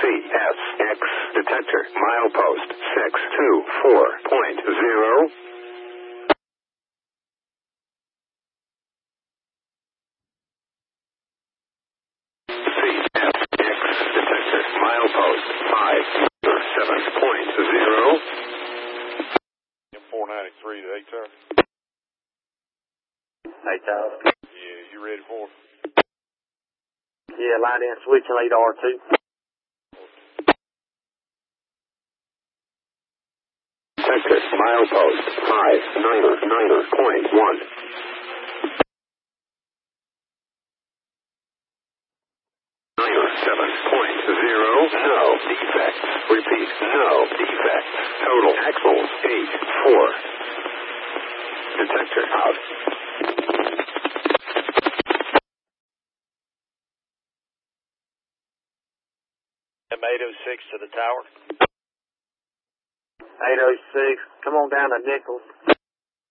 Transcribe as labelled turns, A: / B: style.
A: CSX detector, milepost 624.0. CSX detector, milepost 507.0.
B: 493 to 8 tower.
C: 8 tower.
B: Yeah, you ready for it?
C: Yeah, line in, switch and lead R2.
A: Detector, milepost 599.1. 7.0, no defects. Repeat, no defects. Total axles 8.4. Detector out.
D: M806 to the tower.
C: 806, come on down to Nichols.